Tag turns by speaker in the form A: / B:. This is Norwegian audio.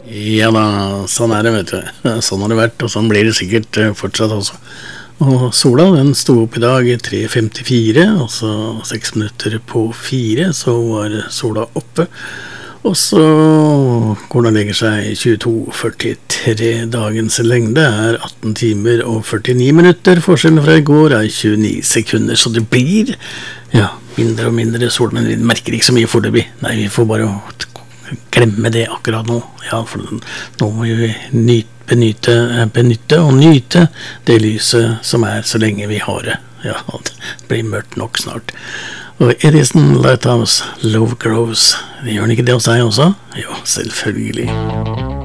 A: Ja da, sånn det, vet du. Sånn har det vært, og sånn blir det sikkert fortsatt også. Og sola, den sto opp i dag i 3:54, altså 6 minutter på 4, så var sola oppe. Og så går den og legger seg i 22:43. Dagens lengde 18 timer og 49 minutter. Forskjellen fra i går 29 sekunder, så det blir, ja, mindre og mindre sol, men vi merker ikke så mye foreløpig. Nei, vi får bare glemme det akkurat nå. Ja, for nå må vi benytte og nyte det lyset som så lenge vi har det. Ja, det blir mørkt nok snart. Og Edison Lighthouse, Love Grows. Gjør den ikke det hos deg også? Jo, selvfølgelig.